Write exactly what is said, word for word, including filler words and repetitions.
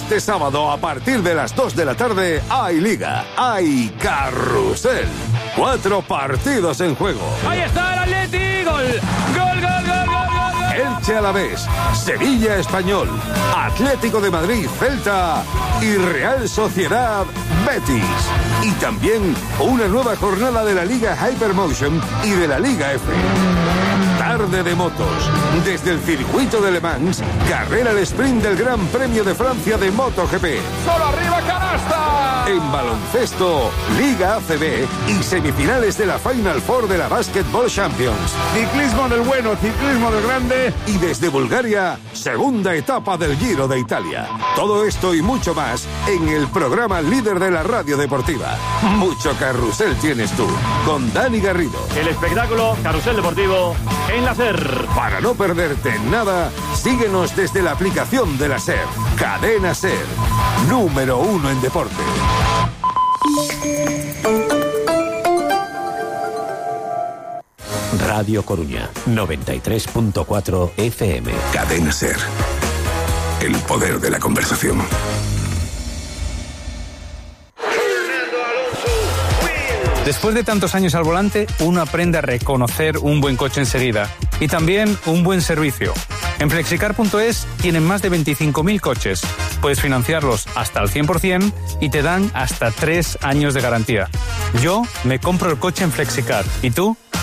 Este sábado, a partir de las dos de la tarde, hay Liga, hay Carrusel. Cuatro partidos en juego. ¡Ahí está el Atleti! ¡Gol! ¡Gol, gol, gol, gol, gol, gol! Elche Alavés, Sevilla Español, Atlético de Madrid Celta y Real Sociedad Betis. Y también una nueva jornada de la Liga Hypermotion y de la Liga F. Tarde de motos. Desde el circuito de Le Mans, carrera al sprint del Gran Premio de Francia de MotoGP. ¡Solo arriba, canasta! En baloncesto, Liga A C B y semifinales de la Final Four de la Basketball Champions. Ciclismo del bueno, ciclismo del grande. Y desde Bulgaria, segunda etapa del Giro de Italia. Todo esto y mucho más en el programa líder de la radio deportiva. Mucho carrusel tienes tú, con Dani Garrido. El espectáculo Carrusel Deportivo en la SER. Para no perderte nada, síguenos desde la aplicación de la SER. Cadena SER, número uno en deporte. Radio Coruña, noventa y tres punto cuatro F M. Cadena SER, el poder de la conversación. Después de tantos años al volante, uno aprende a reconocer un buen coche enseguida y también un buen servicio. En Flexicar punto es tienen más de veinticinco mil coches. Puedes financiarlos hasta el cien por ciento y te dan hasta tres años de garantía. Yo me compro el coche en Flexicar. ¿Y tú?